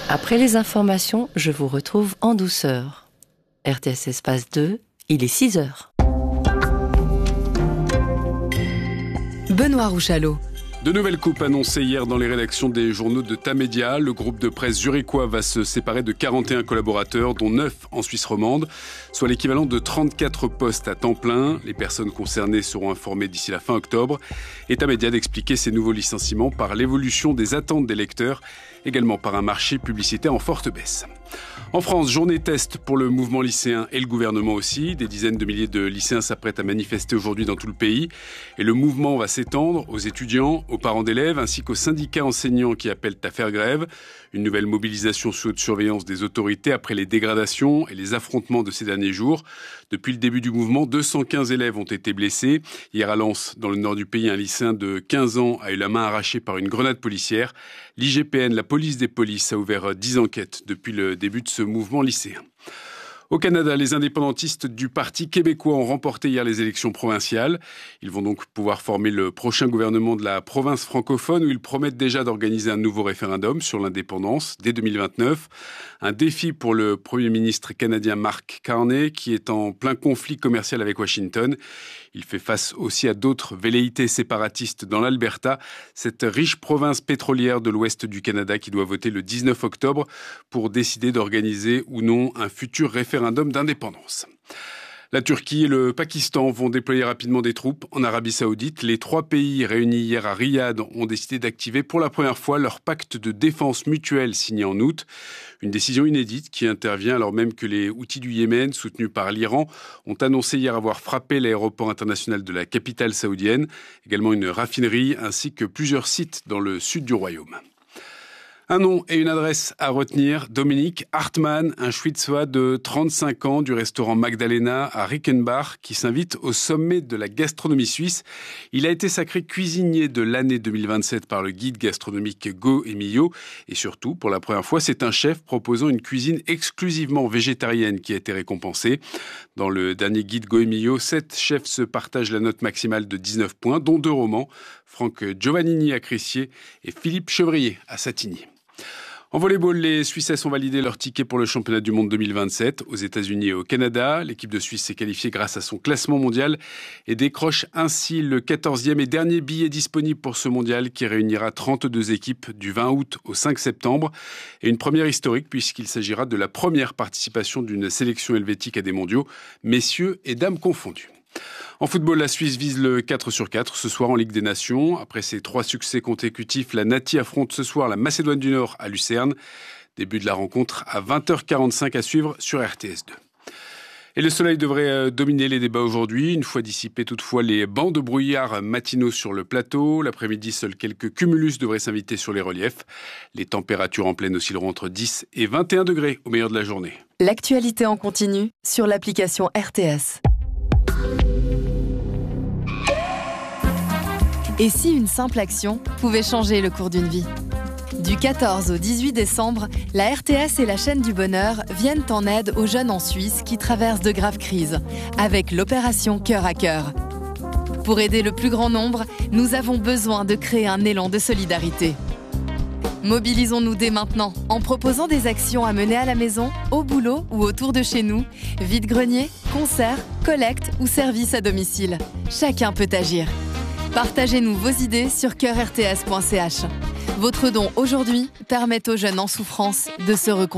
Après les informations, je vous retrouve en douceur. RTS Espace 2, il est 6 heures. Benoît Rouchalot. De nouvelles coupes annoncées hier dans les rédactions des journaux de Tamedia. Le groupe de presse zurichois va se séparer de 41 collaborateurs, dont 9 en Suisse romande, soit l'équivalent de 34 postes à temps plein. Les personnes concernées seront informées d'ici la fin octobre. Et Tamedia d'expliquer ces nouveaux licenciements par l'évolution des attentes des lecteurs, également par un marché publicitaire en forte baisse. En France, journée test pour le mouvement lycéen et le gouvernement aussi. Des dizaines de milliers de lycéens s'apprêtent à manifester aujourd'hui dans tout le pays. Et le mouvement va s'étendre aux étudiants, aux parents d'élèves ainsi qu'aux syndicats enseignants qui appellent à faire grève. Une nouvelle mobilisation sous haute surveillance des autorités après les dégradations et les affrontements de ces derniers jours. Depuis le début du mouvement, 215 élèves ont été blessés. Hier à Lens, dans le nord du pays, un lycéen de 15 ans a eu la main arrachée par une grenade policière. L'IGPN, la police des polices, a ouvert 10 enquêtes depuis le début de ce mouvement lycéen. Au Canada, les indépendantistes du Parti québécois ont remporté hier les élections provinciales. Ils vont donc pouvoir former le prochain gouvernement de la province francophone où ils promettent déjà d'organiser un nouveau référendum sur l'indépendance dès 2029. Un défi pour le Premier ministre canadien Mark Carney qui est en plein conflit commercial avec Washington. Il fait face aussi à d'autres velléités séparatistes dans l'Alberta, cette riche province pétrolière de l'ouest du Canada qui doit voter le 19 octobre pour décider d'organiser ou non un futur référendum d'indépendance. La Turquie et le Pakistan vont déployer rapidement des troupes en Arabie Saoudite. Les 3 pays réunis hier à Riyad ont décidé d'activer pour la première fois leur pacte de défense mutuelle signé en août. Une décision inédite qui intervient alors même que les Houthis du Yémen, soutenus par l'Iran, ont annoncé hier avoir frappé l'aéroport international de la capitale saoudienne, également une raffinerie ainsi que plusieurs sites dans le sud du royaume. Un nom et une adresse à retenir, Dominique Hartmann, un Schwyzois de 35 ans du restaurant Magdalena à Rickenbach qui s'invite au sommet de la gastronomie suisse. Il a été sacré cuisinier de l'année 2027 par le guide gastronomique Go Emilio et surtout, pour la première fois, c'est un chef proposant une cuisine exclusivement végétarienne qui a été récompensé. Dans le dernier guide Go Emilio, 7 chefs se partagent la note maximale de 19 points, dont 2 romans, Franck Giovannini à Crissier et Philippe Chevrier à Satigny. En volleyball, les Suissesses ont validé leur ticket pour le championnat du monde 2027 aux États-Unis et au Canada. L'équipe de Suisse s'est qualifiée grâce à son classement mondial et décroche ainsi le 14e et dernier billet disponible pour ce mondial qui réunira 32 équipes du 20 août au 5 septembre. Et une première historique puisqu'il s'agira de la première participation d'une sélection helvétique à des mondiaux, messieurs et dames confondus. En football, la Suisse vise le 4/4 ce soir en Ligue des Nations. Après ses 3 succès consécutifs, la Nati affronte ce soir la Macédoine du Nord à Lucerne. Début de la rencontre à 20h45 à suivre sur RTS2. Et le soleil devrait dominer les débats aujourd'hui, une fois dissipés toutefois les bancs de brouillard matinaux sur le plateau. L'après-midi, seuls quelques cumulus devraient s'inviter sur les reliefs. Les températures en pleine oscilleront entre 10 et 21 degrés au meilleur de la journée. L'actualité en continu sur l'application RTS. Et si une simple action pouvait changer le cours d'une vie ? Du 14 au 18 décembre, la RTS et la chaîne du bonheur viennent en aide aux jeunes en Suisse qui traversent de graves crises, avec l'opération Cœur à Cœur. Pour aider le plus grand nombre, nous avons besoin de créer un élan de solidarité. Mobilisons-nous dès maintenant en proposant des actions à mener à la maison, au boulot ou autour de chez nous, vide-grenier, concerts, collectes ou services à domicile. Chacun peut agir. Partagez-nous vos idées sur coeurrts.ch. Votre don aujourd'hui permet aux jeunes en souffrance de se reconstruire.